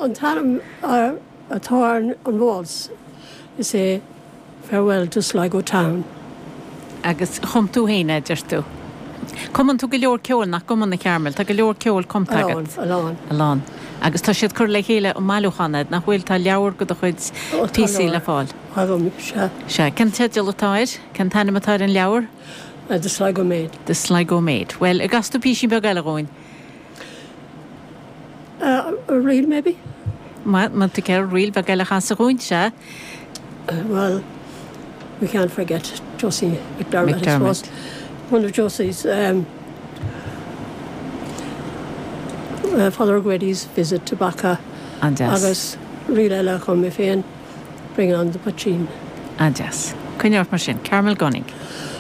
an tanam a tarn on walls you say farewell to Sligo town. Agus chum tú héine just tú. Cuman tú go leor ceol nach cuman na cearmel, tá go leor ceol com tagad. Alán. Agus tá siad cur le chéile ó máilúchanad nach bhfuil tá leabhar go do chuid písaí le fáil. Se, cen teidir letáir? Cen tanam atá an leabhar? The Sligo Maid. The Sligo Maid. Well, a gas tú písí beag eile góin? A reel maybe? Man tú ceir reel beag eile chas a góin se? Well, we can't forget Josie McDermott. It was one of Josie's Father O'Grady's visit to Bacca. And yes. Agus reel eile chum féin bring on the pachine. And yes. Cynneo'r mar sin, Carmel Gunning.